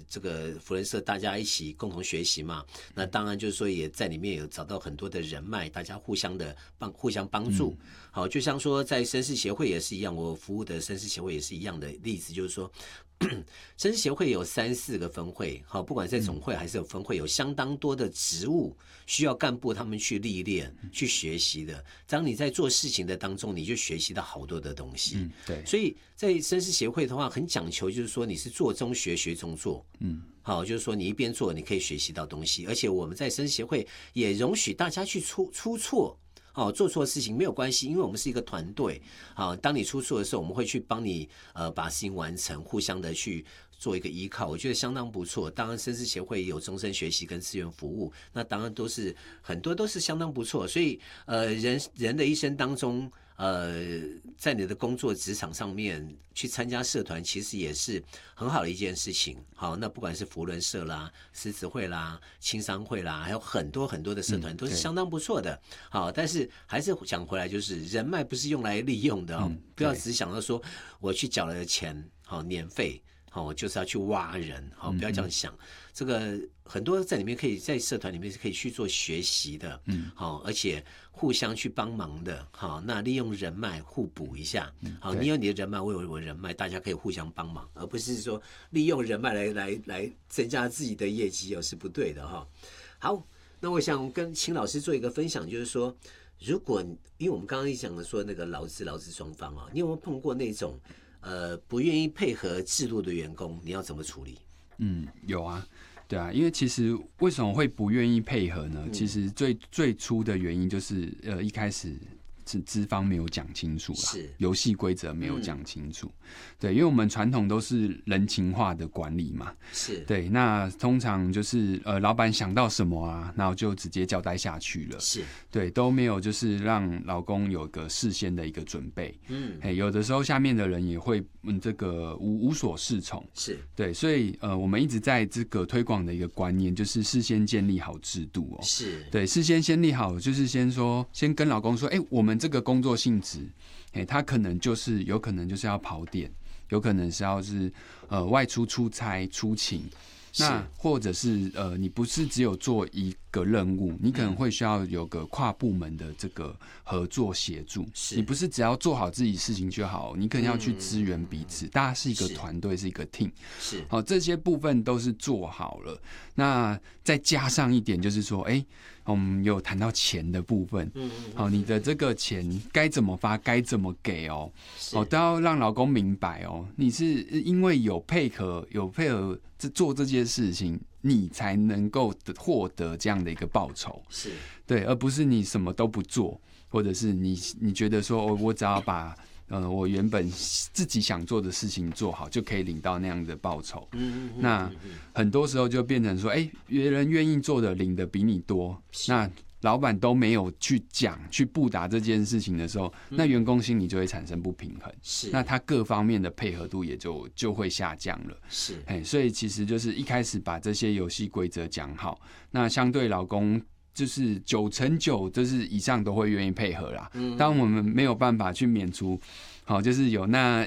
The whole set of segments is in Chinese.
这个福人社大家一起共同学习嘛，那当然就是说也在里面有找到很多的人脉，大家互相帮助。好，就像说在绅士协会也是一样，我服务的绅士协会也是一样的例子，就是说绅士协会有3-4个分会，好，不管在总会还是有分会，有相当多的职务需要干部他们去历练、去学习的。当你在做事情的当中，你就学习到好多的东西。 对， 所以在绅士协会的话，很讲求就是说你是做中学，学中做。好，就是说你一边做，你可以学习到东西，而且我们在绅士协会也容许大家去出错。做错事情没有关系，因为我们是一个团队。好，当你出错的时候，我们会去帮你把事情完成，互相的去做一个依靠，我觉得相当不错。当然，绅士协会也有终身学习跟志愿服务，那当然很多都是相当不错。所以人的一生当中，在你的工作职场上面去参加社团，其实也是很好的一件事情。好，那不管是扶轮社啦、狮子会啦、青商会啦，还有很多很多的社团都是相当不错的。好，但是还是讲回来，就是人脉不是用来利用的不要只想到说我去缴了钱，好年费。就是要去挖人，不要这样想。这个很多在里面在社团里面是可以去做学习的，而且互相去帮忙的，那利用人脉互补一下，你有你的人脉，我有我的人脉，大家可以互相帮忙，而不是说利用人脉来增加自己的业绩，是不对的哈。好，那我想跟秦老师做一个分享，就是说，如果因为我们刚刚讲的说那个劳资双方你有没有碰过那种？不愿意配合制度的员工，你要怎么处理？ 有啊，对啊，因为其实为什么会不愿意配合呢？其实最初的原因就是一开始是资方没有讲清楚啦，是游戏规则没有讲清楚。对，因为我们传统都是人情化的管理嘛， 是对。 那通常就是老板想到什么啊，然后就直接交代下去了，是对，都没有就是让劳工有个事先的一个准备。有的时候下面的人也会这个无所适从，是对，所以我们一直在这个推广的一个观念就是事先建立好制度是对，事先建立好就是先跟劳工说，我们这个工作性质，他有可能就是要跑点，有可能是外出出差出勤，那或者是你不是只有做一个任务，你可能会需要有个跨部门的这个合作协助，你不是只要做好自己事情就好，你可能要去支援彼此，大家是一个团队，是一个 team， 这些部分都是做好了。那再加上一点就是说，我们有谈到钱的部分，你的这个钱该怎么发，该怎么给都要让劳工明白你是因为有配合做这件事情，你才能够获得这样的一个报酬，是对，而不是你什么都不做，或者是你觉得说我只要把我原本自己想做的事情做好，就可以领到那样的报酬。那很多时候就变成说，别人愿意做的领的比你多，那老板都没有去讲去布达这件事情的时候，那员工心里就会产生不平衡，是那他各方面的配合度也就会下降了。是，所以其实就是一开始把这些游戏规则讲好，那相对劳工就是9%就是以上都会愿意配合啦。当我们没有办法去免除，就是有那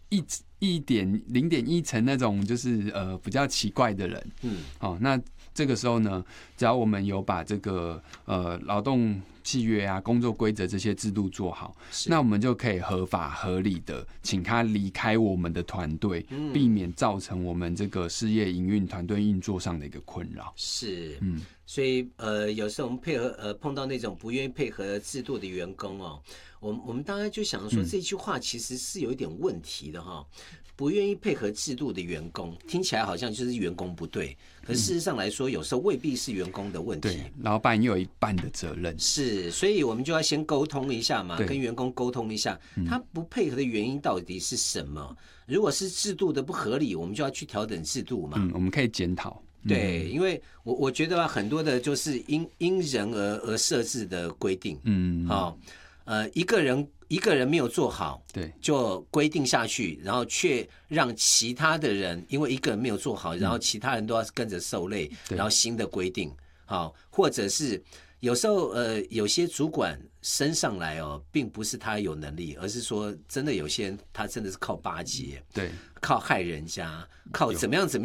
0.1% 那种就是比较奇怪的人，那这个时候呢，只要我们有把这个劳动契约啊、工作规则这些制度做好，那我们就可以合法合理的请他离开我们的团队，避免造成我们这个事业营运、团队运作上的一个困扰。 是，所以有时候我们碰到那种不愿意配合制度的员工我们当然就想说这句话其实是有一点问题的不愿意配合制度的员工，听起来好像就是员工不对，可是事实上来说，有时候未必是员工的问题， 对，老板也有一半的责任。 是，所以我们就要先沟通一下嘛，跟员工沟通一下，他不配合的原因到底是什么？如果是制度的不合理，我们就要去调整制度嘛。 我们可以检讨。 对，因为我觉得很多的就是因人而设置的规定，一个人没有做好，对，就规定下去，然后却让其他的人因为一个人没有做好，然后其他人都要跟着受累，然后新的规定，或者是有时候有些主管升上来并不是他有能力，而是说真的有些人他真的是靠巴结，对，靠害人家，靠怎么样